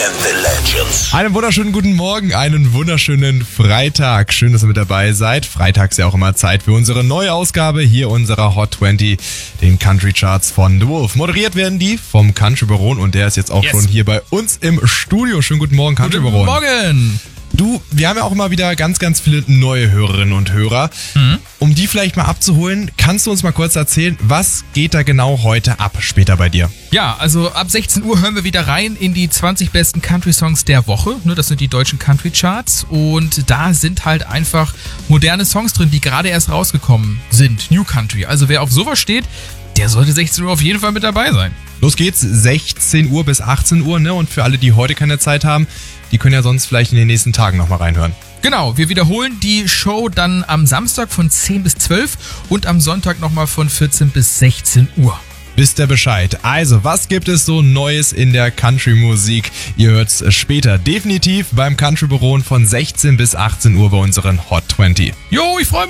and the Legends. Einen wunderschönen guten Morgen, einen wunderschönen Freitag. Schön, dass ihr mit dabei seid. Freitags ja auch immer Zeit für unsere neue Ausgabe hier unserer Hot 20, den Country Charts von The Wolf. Moderiert werden die vom Country Baron und der ist jetzt auch schon hier bei uns im Studio. Schönen guten Morgen, Country Baron. Guten Morgen. Du, wir haben ja auch immer wieder ganz viele neue Hörerinnen und Hörer. Um die vielleicht mal abzuholen, kannst du uns mal kurz erzählen, was geht da genau heute ab später bei dir? Ja, also ab 16 Uhr hören wir wieder rein in die 20 besten Country-Songs der Woche. Das sind die deutschen Country-Charts und da sind halt einfach moderne Songs drin, die gerade erst rausgekommen sind. New Country. Also wer auf sowas steht, der sollte 16 Uhr auf jeden Fall mit dabei sein. Los geht's, 16 Uhr bis 18 Uhr, ne? Und für alle, die heute keine Zeit haben, die können ja sonst vielleicht in den nächsten Tagen nochmal reinhören. Genau, wir wiederholen die Show dann am Samstag von 10 bis 12 und am Sonntag nochmal von 14 bis 16 Uhr. Wisst ihr Bescheid? Also, was gibt es so Neues in der Country-Musik? Ihr hört's später definitiv beim Country Baron von 16 bis 18 Uhr bei unseren Hot 20. Jo, ich freue mich!